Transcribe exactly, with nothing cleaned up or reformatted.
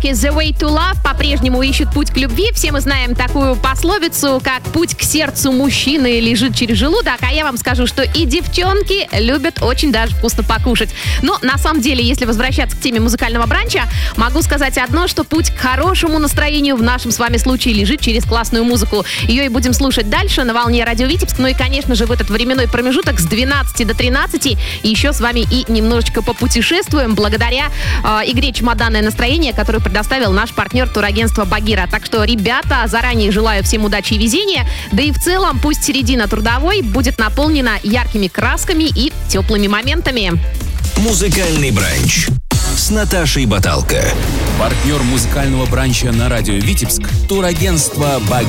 The Way to Love по-прежнему ищут путь к любви. Все мы знаем такую пословицу, как «путь к сердцу мужчины лежит через желудок», а я вам скажу, что и девчонки любят очень даже вкусно покушать. Но на самом деле, если возвращаться к теме музыкального бранча, могу сказать одно, что путь к хорошему настроению в нашем с вами случае лежит через классную музыку. Ее и будем слушать дальше на волне Радио Витебск. Ну и, конечно же, в этот временной промежуток с двенадцати до тринадцати еще с вами и немножечко попутешествуем благодаря э, игре «Чемоданное настроение», которую предоставил наш партнер турагентства «Багира». Так что, ребята, заранее желаю всем удачи и везения. Да и в целом пусть середина трудовой будет наполнена яркими красками и теплыми моментами. Музыкальный бранч с Наташей Баталко. Партнер музыкального бранча на радио Витебск — турагентство «Багира».